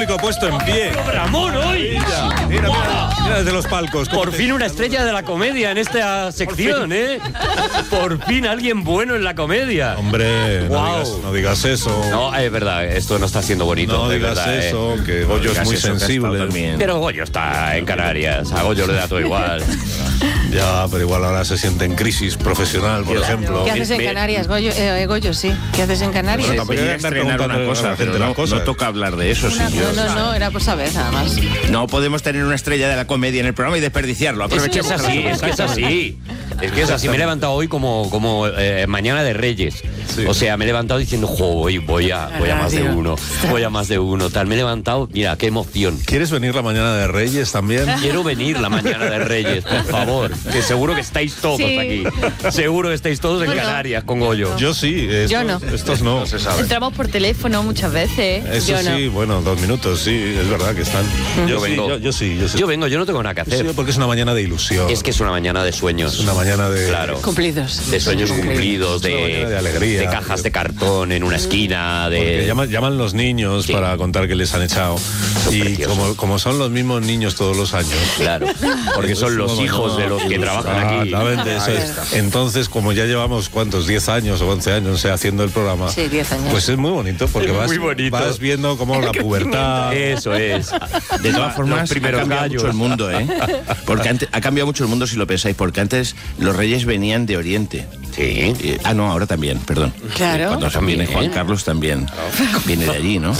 público puesto en pie. ¡Ramón hoy! Mira desde los palcos. Por fin una estrella de la comedia en esta sección, ¿eh? Por fin alguien bueno en la comedia. Hombre, Wow. no digas eso. No, es verdad, esto no está siendo bonito. No es digas verdad, eso, que Goyo es muy sensible. Pero Goyo está en Canarias, a Goyo le da todo igual. Ya, pero igual ahora se siente en crisis profesional, por ejemplo. ¿Qué haces en Canarias, Goyo? Goyo, sí. ¿Qué haces en Canarias? Bueno, tampoco hay que andar preguntando a la gente las cosas. No toca hablar de eso, señor. No, era por saber nada más. No podemos tener una estrella de la comedia en el programa y desperdiciarlo. Aprovechemos. Es así. Es que es así. Me he levantado hoy como mañana de Reyes. Sí. O sea, me he levantado diciendo, hoy voy a más de uno. Voy a más de uno. Tal, me he levantado, mira, qué emoción. ¿Quieres venir la mañana de Reyes también? Quiero venir la mañana de Reyes, por favor. Que seguro que estáis todos aquí. Seguro que estáis todos en Canarias con Goyo. Yo sí. Yo no. Estos no. se sabe. Entramos por teléfono muchas veces. Eso Yo no. sí, bueno, 2 minutos, sí, es verdad que están. Yo sí, vengo. Yo sí. Yo vengo, yo no tengo nada que hacer. Sí, porque es una mañana de ilusión. Es que es una mañana de sueños. una mañana de... Claro. Cumplidos. De sueños cumplidos, Es una mañana de alegría. de cajas de cartón en una esquina, Porque de... llaman los niños Sí. para contar que les han echado. Son Y preciosos. como son los mismos niños todos los años. Claro, porque son los hijos de los que trabajan aquí. Exactamente, eso es. Entonces, como ya llevamos, ¿cuántos? 10 años o 11 años, no sé, haciendo el programa. Sí, 10 años. Pues es muy bonito, porque Es vas, muy bonito. vas viendo como la pubertad. Eso es. De todas formas, Los primeros ha cambiado gallos. mucho el mundo, ¿eh? Porque antes, ha cambiado mucho el mundo si lo pensáis, porque antes los reyes venían de Oriente. Sí. No, ahora también, perdón. Claro. Cuando También, viene Juan ¿eh? Carlos también viene de allí, ¿no?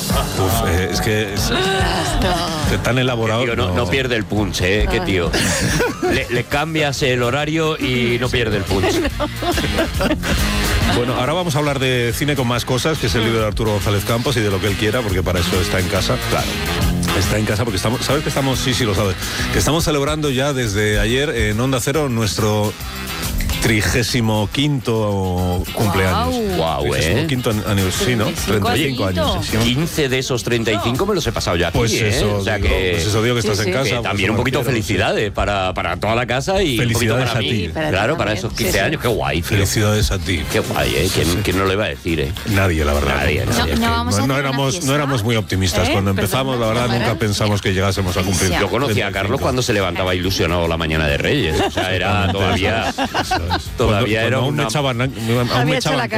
Es que es tan elaborado. Tío, no pierde el punch, ¿eh? Qué tío. Le cambias el horario y no pierde el punch. Bueno, ahora vamos a hablar de cine con más cosas, que es el libro de Arturo González Campos y de lo que él quiera, porque para eso está en casa. Claro. Está en casa porque estamos, ¿sabes que estamos? Sí, lo sabes. Que estamos celebrando ya desde ayer en Onda Cero nuestro 35º cumpleaños. Guau, 35º aniversario, sí, ¿no? 35 años. 15 de esos 35 me los he pasado ya aquí, Pues eso, ¿eh? O sea digo, que... pues eso digo que estás Sí, en sí. casa. que pues también un poquito me refiero, felicidades para toda la casa y Felicidades un poquito para a mí. ti. Para ti Claro, para también. esos 15 Sí, sí. años, qué guay, sí. tío. Felicidades a ti. Qué guay, ¿eh? ¿Quién no lo iba a decir, eh? Nadie, la verdad. Nadie. No vamos a No hacer una éramos, fiesta. no éramos muy optimistas. Cuando empezamos, la verdad, nunca pensamos que llegásemos a cumplir. Yo conocí a Carlos cuando se levantaba ilusionado la mañana de Reyes. O sea, era todavía... Eso es. Todavía Cuando era aún me una... echaban, aún me Había hecho echaban la